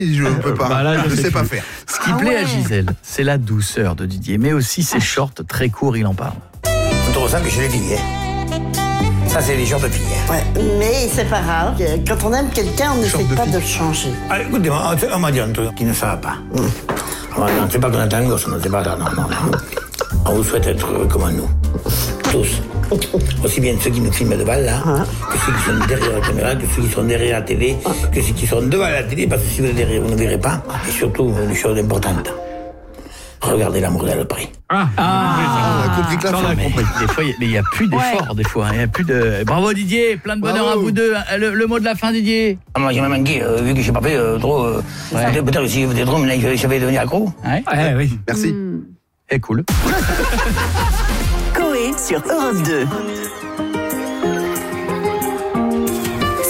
Je ne peux pas, je ne sais pas faire. Ce qui plaît à Gisèle, c'est la douceur de Didier, mais aussi ses shorts très courts, il en parle. On te ressent que chez les filles, Ça, c'est les shorts de filles. Ouais, mais c'est pas grave. Quand on aime quelqu'un, on n'essaie pas de le changer. Allez, écoutez-moi, on m'a dit un truc qui ne ça va pas. On ne sait pas qu'on est un gosse, on ne sait pas ça, non. On vous souhaite être heureux comme nous. Tous. Aussi bien ceux qui nous filment devant là, que ceux qui sont derrière la caméra, que ceux qui sont derrière la télé, que ceux qui sont devant la télé, parce que si vous êtes derrière, vous ne verrez pas. Et surtout, une chose importante. Regardez l'amour dans le prix. On a compris que la fin. Des fois, il n'y a plus d'effort, des fois. Il n'y a plus de... Bravo Didier, plein de bonheur à vous deux. Le mot de la fin, Didier. Moi, j'ai même manqué, vu que je n'ai pas fait trop... Peut-être que si vous êtes trop, je vais devenir accro. Oui. Merci. Et cool. Coé sur Europe 2.